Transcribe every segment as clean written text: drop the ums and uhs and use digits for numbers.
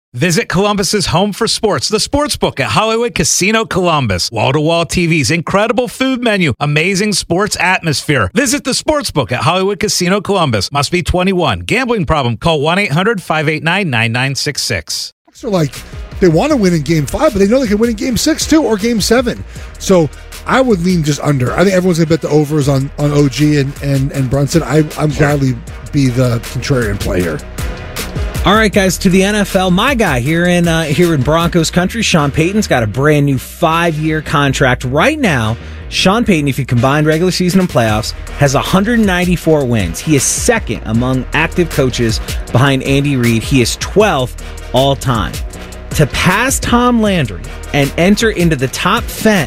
Visit Columbus's home for sports, the Sportsbook at Hollywood Casino Columbus. Wall-to-wall TVs, incredible food menu, amazing sports atmosphere. Visit the Sportsbook at Hollywood Casino Columbus. Must be 21. Gambling problem? Call 1-800-589-9966. So, they want to win in Game 5, but they know they can win in Game 6, too, or Game 7. So, I would lean just under. I think everyone's going to bet the overs on OG and Brunson. I'm gladly be the contrarian play here. All right, guys, to the NFL. My guy here in Broncos country, Sean Payton's got a brand new 5-year contract right now. Sean Payton, if you combine regular season and playoffs, has 194 wins. He is second among active coaches behind Andy Reid. He is 12th all time. To pass Tom Landry and enter into the top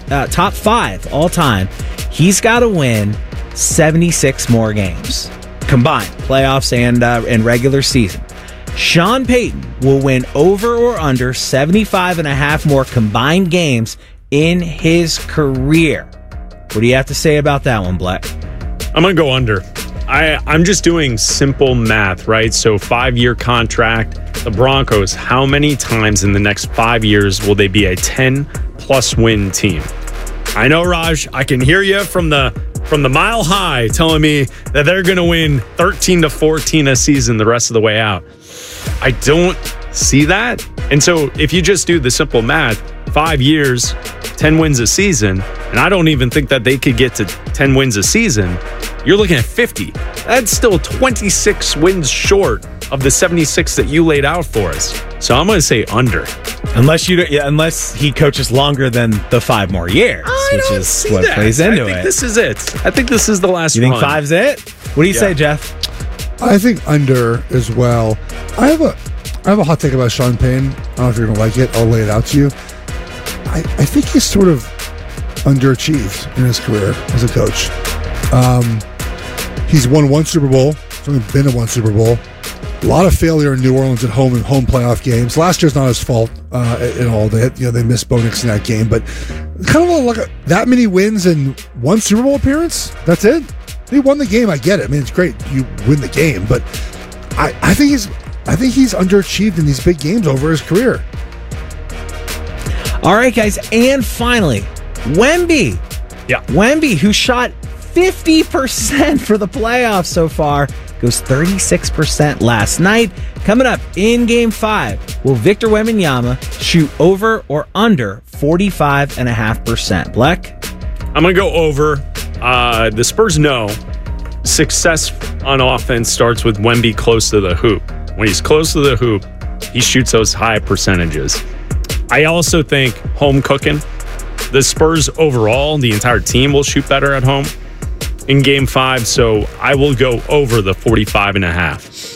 5 all time, he's got to win 76 more games combined, playoffs and regular season. Sean Payton will win over or under 75.5 more combined games in his career. What do you have to say about that one, Black? I'm going to go under. I'm just doing simple math, right? So 5-year contract. The Broncos, how many times in the next 5 years will they be a 10-plus win team? I know, Raj, I can hear you from the mile high telling me that they're going to win 13-14 a season the rest of the way out. I don't see that. And so if you just do the simple math, 5 years, 10 wins a season, and I don't even think that they could get to 10 wins a season, you're looking at 50. That's still 26 wins short of the 76 that you laid out for us. So I'm going to say under. Unless he coaches longer than the 5 more years, which is what plays into it. I think this is it. I think this is the last one. You think 5's it? What do you say, Jeff? I think under as well. I have a hot take about Sean Payton. I don't know if you're going to like it. I'll lay it out to you. I think he's sort of underachieved in his career as a coach. He's won 1 Super Bowl. He's only been to 1 Super Bowl. A lot of failure in New Orleans at home in home playoff games. Last year's not his fault at all. They missed Bo Nix in that game, but kind of that many wins in 1 Super Bowl appearance. That's it. He won the game. I get it. I mean, it's great you win the game, but I think he's underachieved in these big games over his career. All right, guys, and finally, Wemby. Yeah, Wemby, who shot 50% for the playoffs so far, goes 36% last night. Coming up in Game 5, will Victor Wembanyama shoot over or under 45.5%? Black? I'm going to go over. The Spurs know success on offense starts with Wemby close to the hoop. When he's close to the hoop, he shoots those high percentages. I also think home cooking. The Spurs overall, the entire team will shoot better at home in Game 5, so I will go over the 45.5.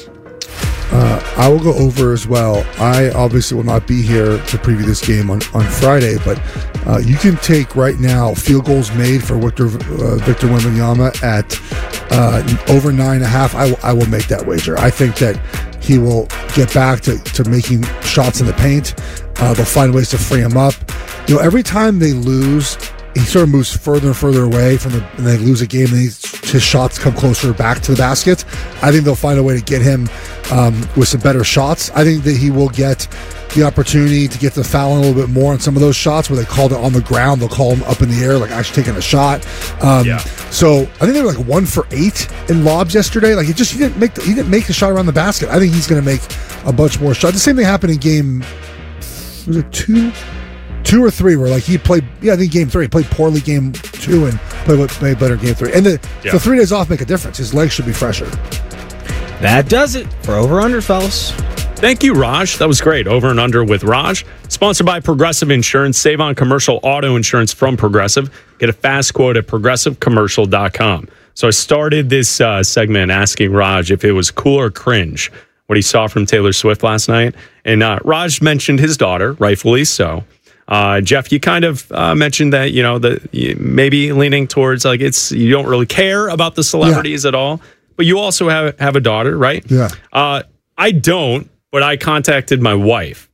I will go over as well. I obviously will not be here to preview this game on Friday, but you can take right now field goals made for Victor Wembanyama at over 9.5. I will make that wager. I think that he will get back to making shots in the paint. They'll find ways to free him up. Every time they lose, he sort of moves further and further away and they lose a game, and his shots come closer back to the basket. I think they'll find a way to get him with some better shots. I think that he will get the opportunity to get the foul a little bit more on some of those shots where they called it on the ground. They'll call him up in the air, like actually taking a shot. So I think they were 1 for 8 in lobs yesterday. He didn't make the shot around the basket. I think he's going to make a bunch more shots. The same thing happened in game, was it 2 or 3, where he played, I think game 3, he played poorly game 2 and played better game 3. And the 3 days off make a difference. His legs should be fresher. That does it for Over Under, fellas. Thank you, Raj. That was great. Over and Under with Raj. Sponsored by Progressive Insurance. Save on commercial auto insurance from Progressive. Get a fast quote at progressivecommercial.com. So I started this segment asking Raj if it was cool or cringe what he saw from Taylor Swift last night. And Raj mentioned his daughter, rightfully so. Jeff, you kind of mentioned that, maybe leaning towards you don't really care about the celebrities at all, but you also have a daughter, right? Yeah. I don't, but I contacted my wife.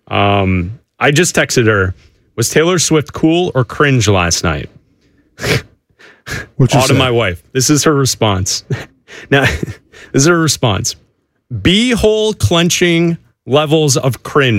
I just texted her, was Taylor Swift cool or cringe last night? To my wife. This is her response. Now, this is her response. Beehole clenching levels of cringe.